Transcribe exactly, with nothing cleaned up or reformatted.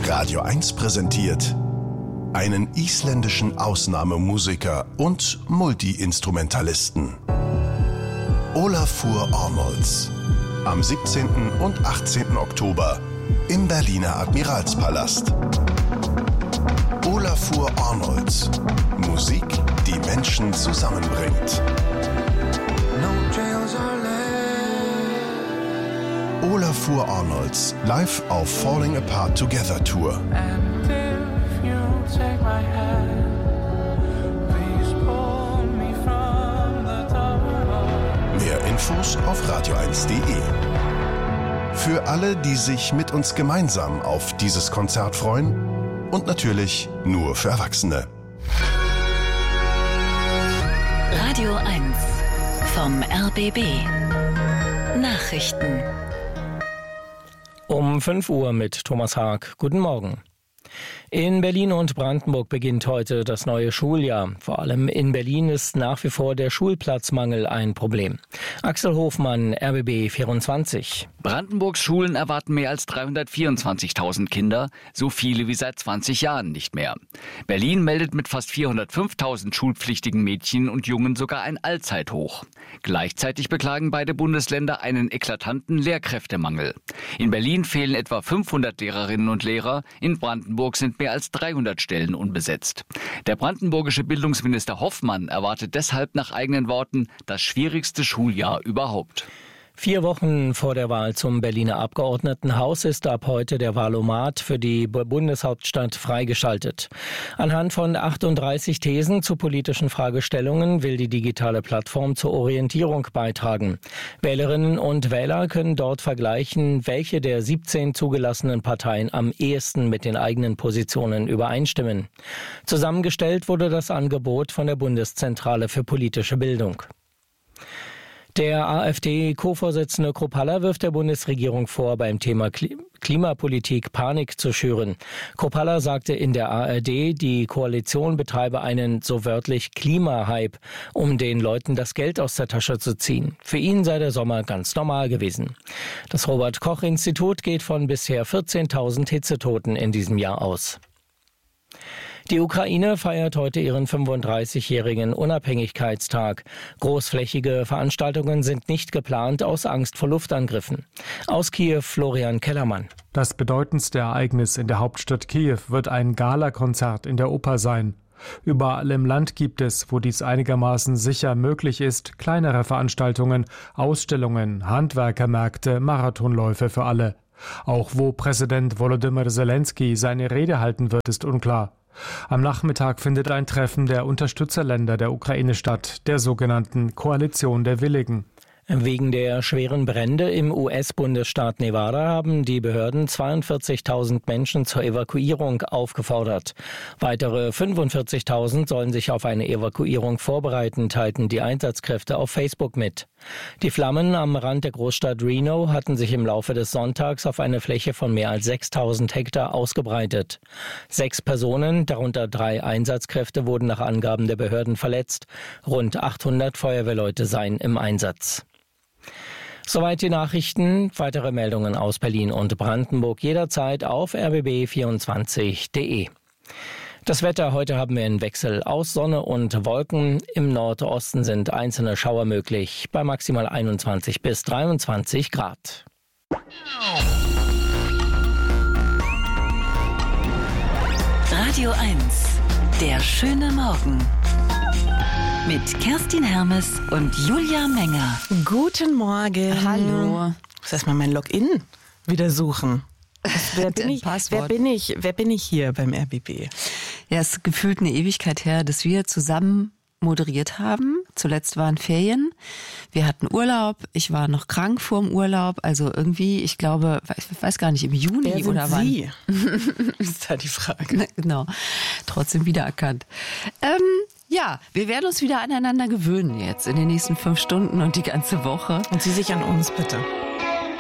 Radio eins präsentiert einen isländischen Ausnahmemusiker und Multi-Instrumentalisten. Ólafur Arnalds. Am siebzehnten und achtzehnten Oktober im Berliner Admiralspalast. Ólafur Arnalds. Musik, die Menschen zusammenbringt. Ólafur Arnalds live auf Falling Apart Together Tour. Mehr Infos auf radio eins punkt de. Für alle, die sich mit uns gemeinsam auf dieses Konzert freuen und natürlich nur für Erwachsene. Radio eins vom R B B. Nachrichten. Um fünf Uhr mit Thomas Haag. Guten Morgen. In Berlin und Brandenburg beginnt heute das neue Schuljahr. Vor allem in Berlin ist nach wie vor der Schulplatzmangel ein Problem. Axel Hofmann, R B B vierundzwanzig. Brandenburgs Schulen erwarten mehr als dreihundertvierundzwanzigtausend Kinder, so viele wie seit zwanzig Jahren nicht mehr. Berlin meldet mit fast vierhundertfünftausend schulpflichtigen Mädchen und Jungen sogar ein Allzeithoch. Gleichzeitig beklagen beide Bundesländer einen eklatanten Lehrkräftemangel. In Berlin fehlen etwa fünfhundert Lehrerinnen und Lehrer, in Brandenburg sind mehr als dreihundert Stellen unbesetzt. Der brandenburgische Bildungsminister Hoffmann erwartet deshalb nach eigenen Worten das schwierigste Schuljahr überhaupt. Vier Wochen vor der Wahl zum Berliner Abgeordnetenhaus ist ab heute der Wahlomat für die Bundeshauptstadt freigeschaltet. Anhand von achtunddreißig Thesen zu politischen Fragestellungen will die digitale Plattform zur Orientierung beitragen. Wählerinnen und Wähler können dort vergleichen, welche der siebzehn zugelassenen Parteien am ehesten mit den eigenen Positionen übereinstimmen. Zusammengestellt wurde das Angebot von der Bundeszentrale für politische Bildung. Der AfD-Co-Vorsitzende Kruppalla wirft der Bundesregierung vor, beim Thema Klimapolitik Panik zu schüren. Kruppalla sagte in der A R D, die Koalition betreibe einen so wörtlich Klimahype, um den Leuten das Geld aus der Tasche zu ziehen. Für ihn sei der Sommer ganz normal gewesen. Das Robert-Koch-Institut geht von bisher vierzehntausend Hitzetoten in diesem Jahr aus. Die Ukraine feiert heute ihren fünfunddreißigjährigen Unabhängigkeitstag. Großflächige Veranstaltungen sind nicht geplant aus Angst vor Luftangriffen. Aus Kiew Florian Kellermann. Das bedeutendste Ereignis in der Hauptstadt Kiew wird ein Galakonzert in der Oper sein. Überall im Land gibt es, wo dies einigermaßen sicher möglich ist, kleinere Veranstaltungen, Ausstellungen, Handwerkermärkte, Marathonläufe für alle. Auch wo Präsident Volodymyr Zelensky seine Rede halten wird, ist unklar. Am Nachmittag findet ein Treffen der Unterstützerländer der Ukraine statt, der sogenannten Koalition der Willigen. Wegen der schweren Brände im U S-Bundesstaat Nevada haben die Behörden zweiundvierzigtausend Menschen zur Evakuierung aufgefordert. Weitere fünfundvierzigtausend sollen sich auf eine Evakuierung vorbereiten, teilten die Einsatzkräfte auf Facebook mit. Die Flammen am Rand der Großstadt Reno hatten sich im Laufe des Sonntags auf eine Fläche von mehr als sechstausend Hektar ausgebreitet. Sechs Personen, darunter drei Einsatzkräfte, wurden nach Angaben der Behörden verletzt. Rund achthundert Feuerwehrleute seien im Einsatz. Soweit die Nachrichten. Weitere Meldungen aus Berlin und Brandenburg jederzeit auf r b b vierundzwanzig punkt de. Das Wetter, heute haben wir einen Wechsel aus Sonne und Wolken. Im Nordosten sind einzelne Schauer möglich, bei maximal einundzwanzig bis dreiundzwanzig Grad. Radio eins, der schöne Morgen. Mit Kerstin Hermes und Julia Menger. Guten Morgen. Hallo. Ich muss erstmal mein Login wieder suchen. Wer bin, ich, wer, bin ich, wer bin ich hier beim R B B? Ja, es ist gefühlt eine Ewigkeit her, dass wir zusammen moderiert haben. Zuletzt waren Ferien. Wir hatten Urlaub. Ich war noch krank vorm Urlaub. Also irgendwie, ich glaube, ich weiß gar nicht, im Juni Wer sind oder wann. Sie? Ist da die Frage. Genau. Trotzdem wiedererkannt. Ähm, Ja, wir werden uns wieder aneinander gewöhnen jetzt in den nächsten fünf Stunden und die ganze Woche. Und Sie sich an uns, bitte.